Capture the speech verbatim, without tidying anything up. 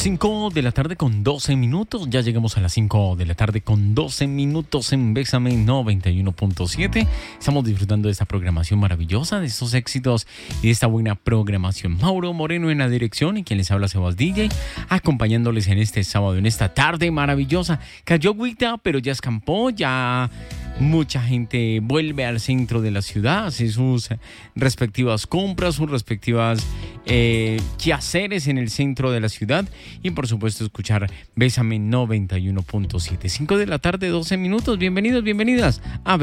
cinco de la tarde con doce minutos. Ya llegamos a las cinco de la tarde con doce minutos en Bésame noventa y uno punto siete. Estamos disfrutando de esta programación maravillosa, de estos éxitos y de esta buena programación. Mauro Moreno en la dirección y quien les habla, Sebas D J, acompañándoles en este sábado, en esta tarde maravillosa. Cayó agüita, pero ya escampó, ya mucha gente vuelve al centro de la ciudad, hace sus respectivas compras, sus respectivas eh, quehaceres en el centro de la ciudad y por supuesto escuchar Bésame noventa y uno punto siete. cinco de la tarde, doce minutos. Bienvenidos, bienvenidas a